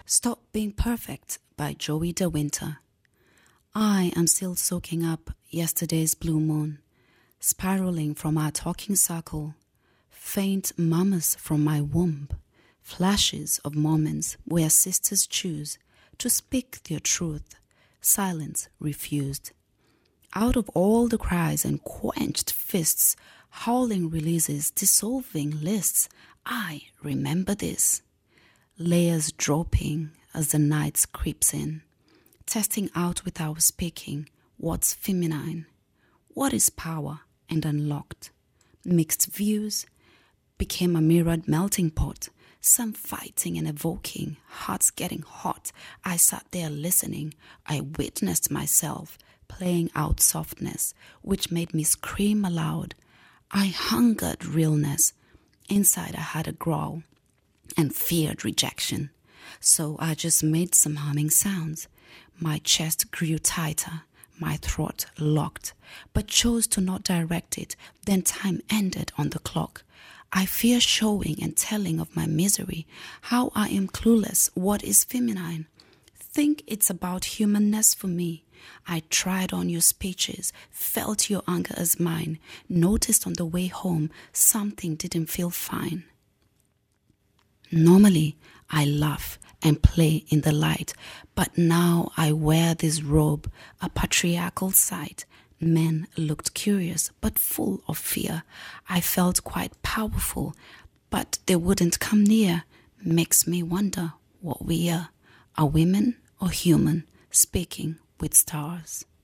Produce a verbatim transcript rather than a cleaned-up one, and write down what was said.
Stop Being Perfect by Joey DeWinter. I am still soaking up yesterday's blue moon, spiraling from our talking circle, faint murmurs from my womb, flashes of moments where sisters choose to speak their truth, silence refused. Out of all the cries and quenched fists, howling releases, dissolving lists, I remember this. Layers dropping as the night creeps in, testing out without speaking what's feminine, what is power and unlocked. Mixed views became a mirrored melting pot, some fighting and evoking, hearts getting hot. I sat there listening. I witnessed myself playing out softness, which made me scream aloud. I hungered realness. Inside I had a growl and feared rejection. So I just made some humming sounds. My chest grew tighter, my throat locked, but chose to not direct it. Then time ended on the clock. I fear showing and telling of my misery, how I am clueless, what is feminine. Think it's about humanness for me. I tried on your speeches, felt your anger as mine, noticed on the way home something didn't feel fine. Normally, I laugh and play in the light, but now I wear this robe, a patriarchal sight. Men looked curious, but full of fear. I felt quite powerful, but they wouldn't come near. Makes me wonder what we are, are women or human, speaking with stars.